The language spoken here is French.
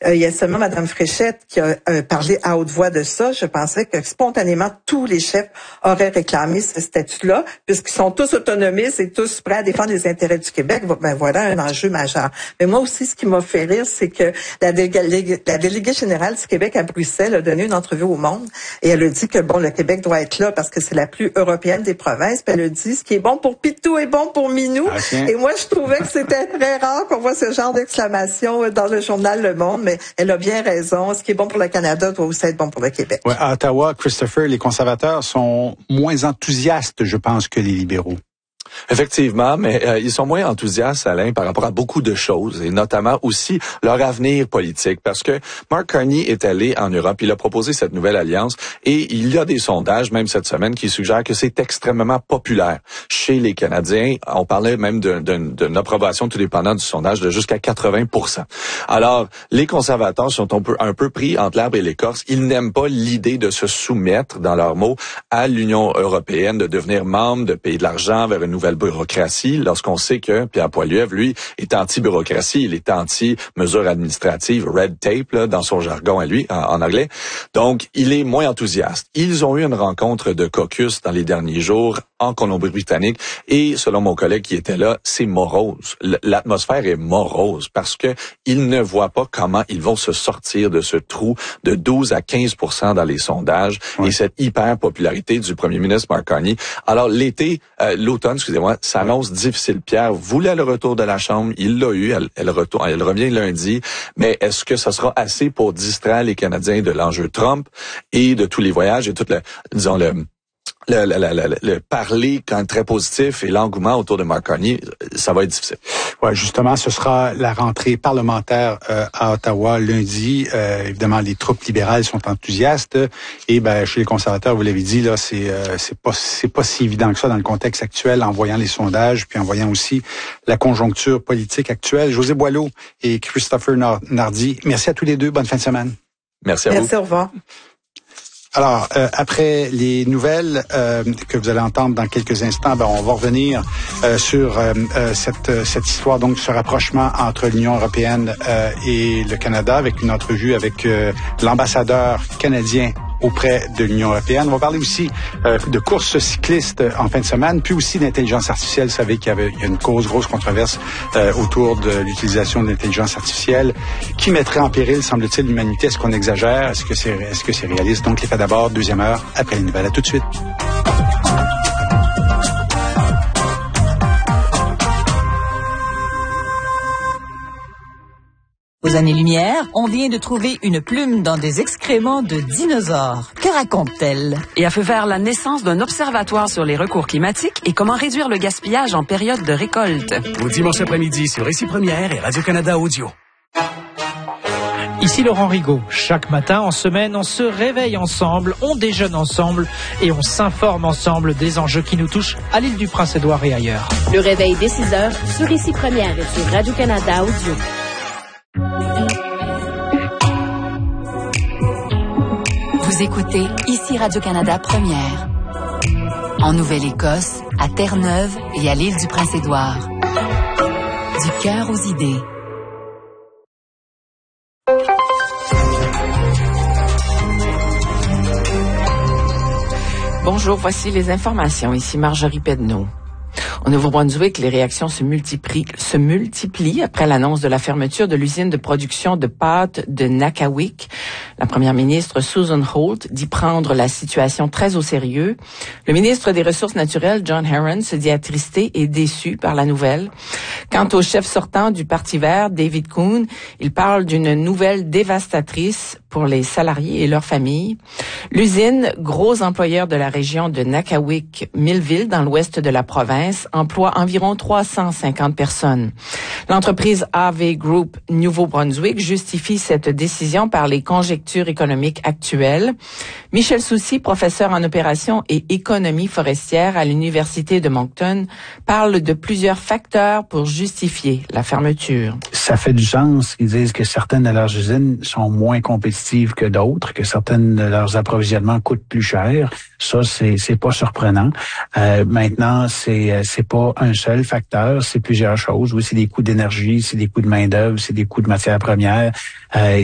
il y a seulement Mme Fréchette qui a parlé à haute voix de ça. Je pensais que spontanément, tous les chefs auraient réclamé ce statut-là, puisqu'ils sont tous autonomistes et tous prêts à défendre les intérêts du Québec. Ben voilà un enjeu majeur. Mais moi aussi, ce qui m'a fait rire, c'est que la déléguée générale du Québec à Bruxelles a donné une entrevue au Monde et elle a dit que le Québec doit être là parce que c'est la plus européenne des provinces. Puis elle a dit, ce qui est bon pour Pitou est bon pour Minou. Et moi, je trouvais que c'était très rare qu'on voit ce genre d'exclamation dans le journal Le Monde, mais elle a bien raison. Ce qui est bon pour le Canada doit aussi être bon pour le Québec. Ouais, à Ottawa, Christopher, les conservateurs sont moins enthousiastes, je pense, que les libéraux. Effectivement, mais ils sont moins enthousiastes, Alain, par rapport à beaucoup de choses, et notamment aussi leur avenir politique, parce que Mark Carney est allé en Europe, il a proposé cette nouvelle alliance, et il y a des sondages, même cette semaine, qui suggèrent que c'est extrêmement populaire chez les Canadiens. On parlait même d'une approbation, tout dépendant du sondage, de jusqu'à 80%. Alors, les conservateurs sont un peu pris entre l'arbre et l'écorce. Ils n'aiment pas l'idée de se soumettre, dans leurs mots, à l'Union européenne, de devenir membre, de payer de l'argent vers une nouvelle bureaucratie, lorsqu'on sait que Pierre Poilievre, lui, est anti-bureaucratie, il est anti-mesures administratives, red tape, là, dans son jargon à lui, en anglais. Donc, il est moins enthousiaste. Ils ont eu une rencontre de caucus dans les derniers jours en Colombie-Britannique et, selon mon collègue qui était là, c'est morose. L'atmosphère est morose parce que ils ne voient pas comment ils vont se sortir de ce trou de 12 à 15% dans les sondages et cette hyper popularité du premier ministre Mark Carney. Alors, l'automne, excusez-moi, s'annonce difficile. Pierre voulait le retour de la Chambre, il l'a eu, elle revient lundi, mais est-ce que ça sera assez pour distraire les Canadiens de l'enjeu Trump et de tous les voyages et tout le parler quand même très positif et l'engouement autour de Mark Carney, ça va être difficile. Ouais, justement, ce sera la rentrée parlementaire à Ottawa lundi. Évidemment, les troupes libérales sont enthousiastes et chez les conservateurs, vous l'avez dit, là, c'est pas si évident que ça dans le contexte actuel, en voyant les sondages, puis en voyant aussi la conjoncture politique actuelle. José Boileau et Christopher Nardi, merci à tous les deux. Bonne fin de semaine. Merci à vous. Merci, au revoir. Alors, après les nouvelles que vous allez entendre dans quelques instants, on va revenir sur cette histoire, donc ce rapprochement entre l'Union européenne et le Canada, avec une entrevue avec l'ambassadeur canadien auprès de l'Union européenne. On va parler aussi de courses cyclistes en fin de semaine, puis aussi d'intelligence artificielle. Vous savez qu'il y a une grosse controverse autour de l'utilisation de l'intelligence artificielle qui mettrait en péril, semble-t-il, l'humanité. Est-ce qu'on exagère? Est-ce que c'est réaliste? Donc, les faits d'abord, deuxième heure, après les nouvelles. À tout de suite. Aux années-lumière, on vient de trouver une plume dans des excréments de dinosaures. Que raconte-t-elle? Et a fait faire la naissance d'un observatoire sur les recours climatiques et comment réduire le gaspillage en période de récolte. Au dimanche après-midi sur Ici Première et Radio-Canada Audio. Ici Laurent Rigaud. Chaque matin, en semaine, on se réveille ensemble, on déjeune ensemble et on s'informe ensemble des enjeux qui nous touchent à l'île du Prince-Édouard et ailleurs. Le réveil dès 6 heures sur Ici Première et sur Radio-Canada Audio. Vous écoutez Ici Radio-Canada Première. En Nouvelle-Écosse, à Terre-Neuve et à l'île du Prince-Édouard. Du cœur aux idées. Bonjour, voici les informations. Ici Marjorie Pedneau. Au Nouveau-Brunswick, les réactions se multiplient après l'annonce de la fermeture de l'usine de production de pâtes de Nakawic. La première ministre Susan Holt dit prendre la situation très au sérieux. Le ministre des Ressources naturelles, John Herron, se dit attristé et déçu par la nouvelle. Quant au chef sortant du Parti vert, David Coon, il parle d'une nouvelle dévastatrice pour les salariés et leurs familles. L'usine, gros employeur de la région de Nakawic-Millville, dans l'ouest de la province, emploie environ 350 personnes. L'entreprise AV Group Nouveau-Brunswick justifie cette décision par les conjectures économiques actuelles. Michel Soucy, professeur en opérations et économie forestière à l'Université de Moncton, parle de plusieurs facteurs pour justifier la fermeture. Ça fait du sens qu'ils disent que certaines de leurs usines sont moins compétitives que d'autres, que certaines de leurs approvisionnements coûtent plus cher. Ça, c'est pas surprenant. Maintenant, c'est pas un seul facteur, c'est plusieurs choses. Oui, c'est des coûts d'énergie, c'est des coûts de main-d'œuvre, c'est des coûts de matières premières.